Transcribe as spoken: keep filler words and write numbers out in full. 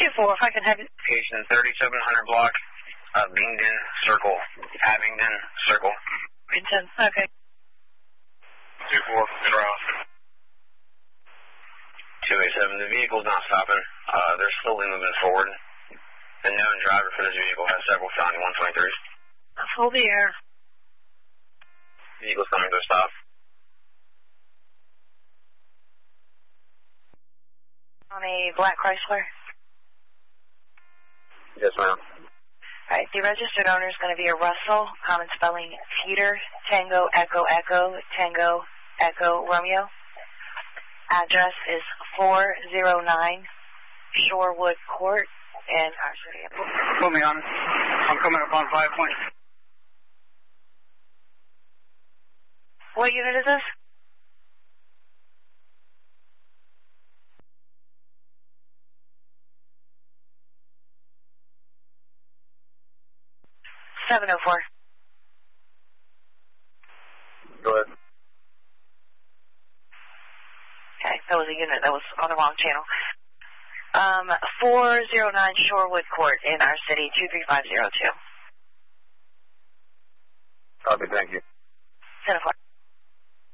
two four, if I can have it. Location thirty-seven hundred block, uh, Bingden Circle, Abingdon Circle. Bingden, okay. two four, control. two eighty-seven, the vehicle's not stopping. Uh, they're slowly moving forward. The known driver for this vehicle has several felony one twenty-threes. Let's hold the air. Vehicle's coming to a stop. On a black Chrysler? Yes, ma'am. Alright, the registered owner is going to be a Russell, common spelling Peter, Tango, Echo, Echo, Tango, Echo, Romeo. Address is four oh nine Shorewood Court in our city. Put me on it. I'm coming up on five point. What unit is this? seven oh four. Go ahead. Okay, that was a unit that was on the wrong channel. Um, four oh nine Shorewood Court in our city, two three five zero two. Copy, thank you. ten four.